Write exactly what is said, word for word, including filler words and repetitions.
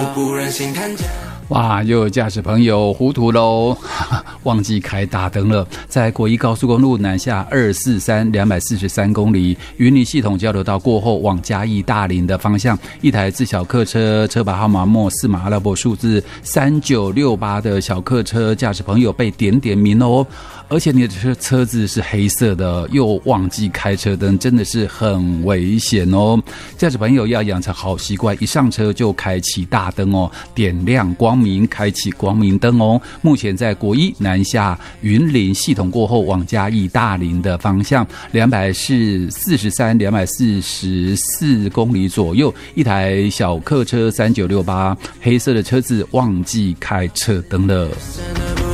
哇，又有驾驶朋友糊涂喽，忘记开大灯了。在国一高速公路南下二四三两百四十三公里云林系统交流道过后，往嘉义大林的方向，一台自小客车，车牌号码末四码阿拉伯数字三九六八的小客车驾驶朋友被点点名哦。而且你的车车子是黑色的，又忘记开车灯，真的是很危险哦。驾驶朋友要养成好习惯，一上车就开启大灯哦，点亮光明，开启光明灯哦。目前在国一南下云林系统过后，往嘉义大林的方向，两百四十三、两百四十四公里左右，一台小客车三九六八黑色的车子忘记开车灯了。